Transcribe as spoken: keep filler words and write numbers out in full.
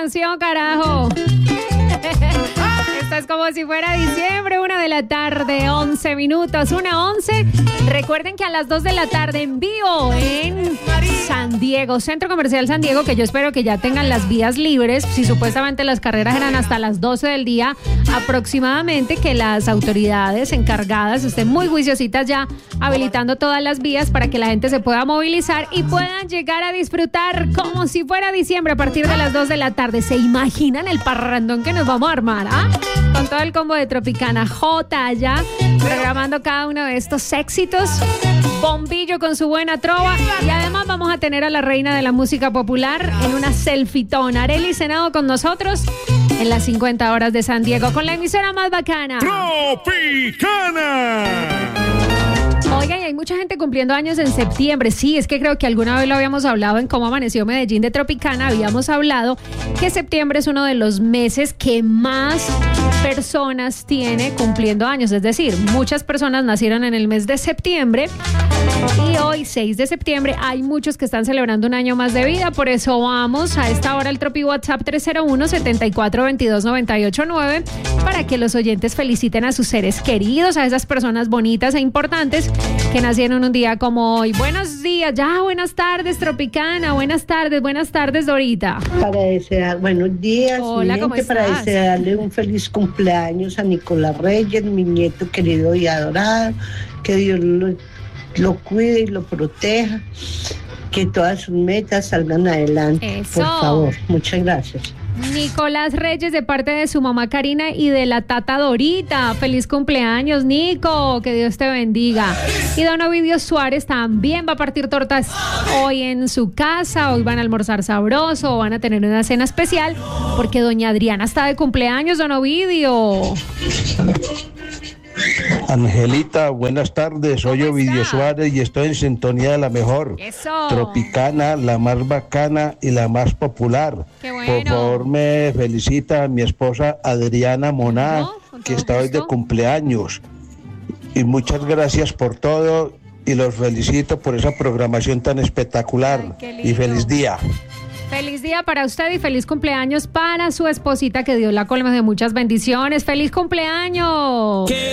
emoción, carajo. Esto es como si fuera diciembre, una de la tarde, once minutos, una once. Recuerden que a las dos de la tarde en vivo en San Diego, Centro Comercial San Diego, que yo espero que ya tengan las vías libres, si supuestamente las carreras eran hasta las doce del día aproximadamente, que las autoridades encargadas estén muy juiciositas ya habilitando todas las vías para que la gente se pueda movilizar y puedan llegar a disfrutar como si fuera diciembre a partir de las dos de la tarde. ¿Se imaginan el parrandón que nos vamos a armar? ¿Ah? Con todo el combo de Tropicana J allá, programando cada uno de estos éxitos. Bombillo con su buena trova. Y además vamos a tener a la reina de la música popular en una selfitona. Arely Senado con nosotros en las cincuenta horas de San Diego con la emisora más bacana. ¡Tropicana! Oigan, y hay mucha gente cumpliendo años en septiembre. Sí, es que creo que alguna vez lo habíamos hablado en Cómo Amaneció Medellín de Tropicana. Habíamos hablado que septiembre es uno de los meses que más personas tiene cumpliendo años. Es decir, muchas personas nacieron en el mes de septiembre y hoy, seis de septiembre, hay muchos que están celebrando un año más de vida. Por eso vamos a esta hora al Tropi WhatsApp tres cero uno, setenta y cuatro, veintidós, noventa y ocho, nueve para que los oyentes feliciten a sus seres queridos, a esas personas bonitas e importantes que nacieron un día como hoy. Buenos días, ya, buenas tardes, Tropicana, buenas tardes, buenas tardes, Dorita. Para desear, buenos días, hola, mi ¿cómo gente, para estás? desearle un feliz cumpleaños a Nicolás Reyes, mi nieto querido y adorado, que Dios lo, lo cuide y lo proteja, que todas sus metas salgan adelante. Eso. Por favor, muchas gracias. Nicolás Reyes de parte de su mamá Karina y de la tata Dorita. Feliz cumpleaños, Nico, que Dios te bendiga. Y don Ovidio Suárez también va a partir tortas hoy en su casa. Hoy van a almorzar sabroso, van a tener una cena especial porque doña Adriana está de cumpleaños, don Ovidio. Angelita, buenas tardes, soy ¿Cómo Ovidio está? Suárez y estoy en sintonía de la mejor. Eso. Tropicana, la más bacana y la más popular. Qué bueno. Por favor, me felicita a mi esposa Adriana Moná, No, con que todo está hoy de gusto. cumpleaños. Y muchas gracias por todo y los felicito por esa programación tan espectacular. Ay, qué Y lindo. feliz día. Feliz día para usted y feliz cumpleaños para su esposita, que Dios la colme de muchas bendiciones. ¡Feliz cumpleaños!